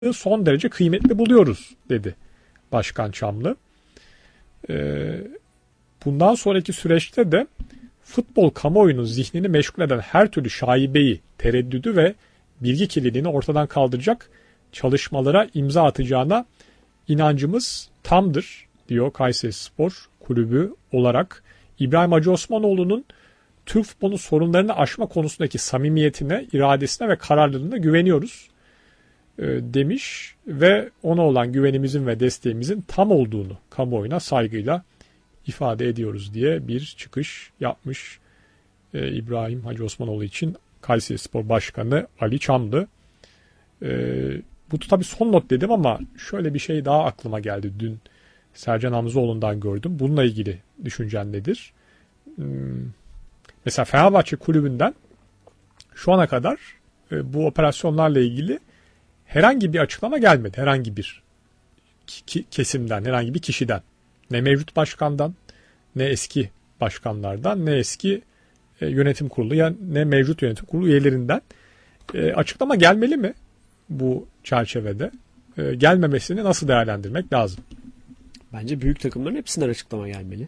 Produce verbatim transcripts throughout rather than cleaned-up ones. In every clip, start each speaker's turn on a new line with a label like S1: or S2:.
S1: son derece kıymetli buluyoruz dedi Başkan Çamlı. Ee, bundan sonraki süreçte de futbol kamuoyunun zihnini meşgul eden her türlü şaibeyi, tereddüdü ve bilgi kirliliğini ortadan kaldıracak çalışmalara imza atacağına inancımız tamdır diyor Kayserispor Kulübü olarak. İbrahim Hacı Osmanoğlu'nun Türk futbolunun sorunlarını aşma konusundaki samimiyetine, iradesine ve kararlılığına güveniyoruz demiş ve ona olan güvenimizin ve desteğimizin tam olduğunu kamuoyuna saygıyla ifade ediyoruz diye bir çıkış yapmış e, İbrahim Hacı Osmanoğlu için Kayserispor Başkanı Ali Çamlı. E, bu tabii son not dedim ama şöyle bir şey daha aklıma geldi. Dün Sercan Hamzoğlu'ndan gördüm. Bununla ilgili düşüncen nedir? Hmm, mesela Fenerbahçe Kulübü'nden şu ana kadar e, bu operasyonlarla ilgili herhangi bir açıklama gelmedi. Herhangi bir kesimden, herhangi bir kişiden. Ne mevcut başkandan, ne eski başkanlardan, ne eski e, yönetim kurulu ya ne mevcut yönetim kurulu üyelerinden e, açıklama gelmeli mi bu çerçevede? E, gelmemesini nasıl değerlendirmek lazım?
S2: Bence büyük takımların hepsinden açıklama gelmeli.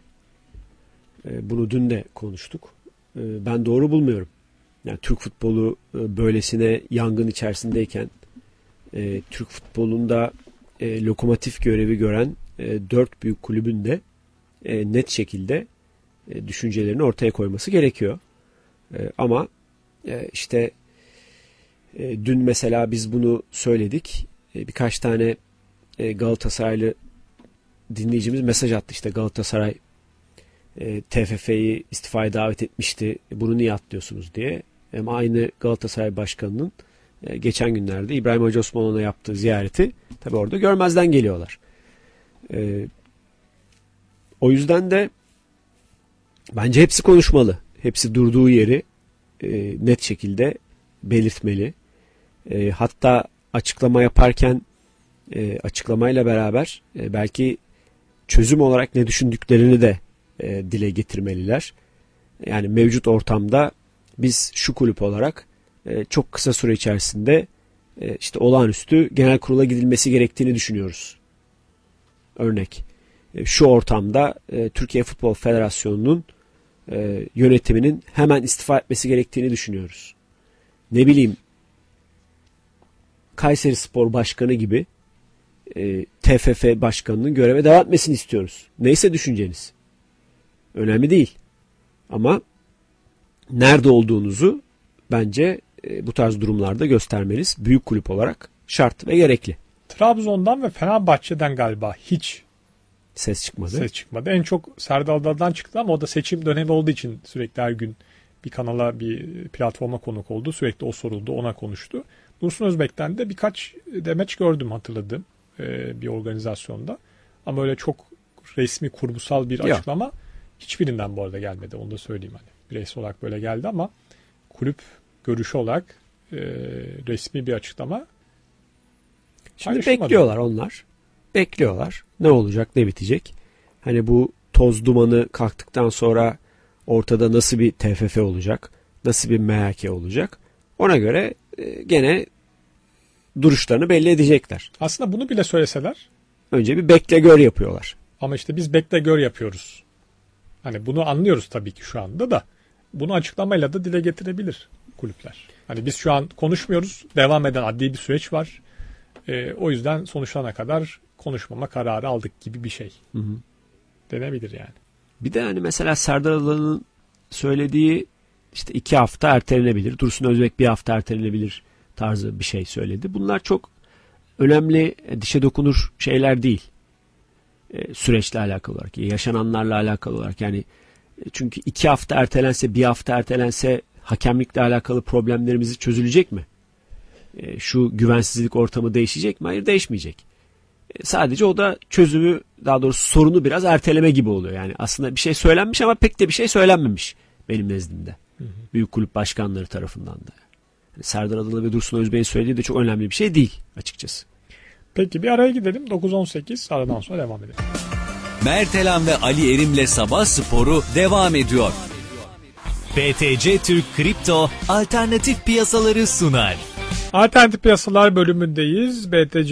S2: E, bunu dün de konuştuk. E, ben doğru bulmuyorum. Yani Türk futbolu e, böylesine yangın içerisindeyken e, Türk futbolunda e, lokomotif görevi gören e, dört büyük kulübün de e, net şekilde e, düşüncelerini ortaya koyması gerekiyor. E, ama e, işte e, dün mesela biz bunu söyledik. E, birkaç tane e, Galatasaraylı dinleyicimiz mesaj attı. İşte Galatasaray e, T F F'yi istifaya davet etmişti. E, bunu niye atlıyorsunuz diye. Hem aynı Galatasaray Başkanı'nın e, geçen günlerde İbrahim Hacı Osmanoğlu'na yaptığı ziyareti tabii orada görmezden geliyorlar. E, o yüzden de bence hepsi konuşmalı. Hepsi durduğu yeri e, net şekilde belirtmeli. E, hatta açıklama yaparken e, açıklamayla beraber e, belki çözüm olarak ne düşündüklerini de e, dile getirmeliler. Yani mevcut ortamda biz şu kulüp olarak e, çok kısa süre içerisinde e, işte olağanüstü genel kurula gidilmesi gerektiğini düşünüyoruz. Örnek. E, şu ortamda e, Türkiye Futbol Federasyonu'nun e, yönetiminin hemen istifa etmesi gerektiğini düşünüyoruz. Ne bileyim Kayserispor Başkanı gibi e, T F F Başkanı'nın göreve devam etmesini istiyoruz. Neyse düşünceniz. Önemli değil. Ama nerede olduğunuzu bence e, bu tarz durumlarda göstermeniz büyük kulüp olarak şart ve gerekli.
S1: Trabzon'dan ve Fenerbahçe'den galiba hiç
S2: ses çıkmadı.
S1: Ses çıkmadı. En çok Serdal'dan çıktı ama o da seçim dönemi olduğu için sürekli her gün bir kanala, bir platforma konuk oldu. Sürekli o soruldu, ona konuştu. Dursun Özbek'ten de birkaç demeç gördüm hatırladığım e, bir organizasyonda. Ama öyle çok resmi, kurgusal bir
S2: Yok.
S1: açıklama hiçbirinden bu arada gelmedi. Onu da söyleyeyim hani. Bireysel olarak böyle geldi ama kulüp görüşü olarak e, resmi bir açıklama
S2: Şimdi bekliyorlar onlar. Bekliyorlar. Ne olacak, ne bitecek? Hani bu toz dumanı kalktıktan sonra ortada nasıl bir T F F olacak? Nasıl bir M H K olacak? Ona göre e, gene duruşlarını belli edecekler.
S1: Aslında bunu bile söyleseler.
S2: Önce bir bekle gör yapıyorlar.
S1: Ama işte biz bekle gör yapıyoruz. Hani bunu anlıyoruz tabii ki şu anda da. Bunu açıklamayla da dile getirebilir kulüpler. Hani biz şu an konuşmuyoruz. Devam eden adli bir süreç var. E, o yüzden sonuçlarına kadar konuşmama kararı aldık gibi bir şey. Hı hı. Denebilir yani.
S2: Bir de hani mesela Serdar Adalı'nın söylediği işte iki hafta ertelenebilir. Dursun Özbek bir hafta ertelenebilir tarzı bir şey söyledi. Bunlar çok önemli, dişe dokunur şeyler değil. E, süreçle alakalı olarak, yaşananlarla alakalı olarak. Yani e, çünkü iki hafta ertelense, bir hafta ertelense hakemlikle alakalı problemlerimiz çözülecek mi? E, şu güvensizlik ortamı değişecek mi? Hayır, değişmeyecek. E, sadece o da çözümü, daha doğrusu sorunu biraz erteleme gibi oluyor. Yani aslında bir şey söylenmiş ama pek de bir şey söylenmemiş benim nezdimde. Hı hı. Büyük kulüp başkanları tarafından da. Yani Serdar Adalı ve Dursun Özbek'in söylediği de çok önemli bir şey değil açıkçası.
S1: Peki bir araya gidelim. dokuz on sekiz aradan sonra devam edelim.
S3: Mertelan ve Ali Erim'le Sabah Sporu devam ediyor. B T C Türk Kripto alternatif piyasaları sunar.
S1: Alternatif piyasalar bölümündeyiz. B T C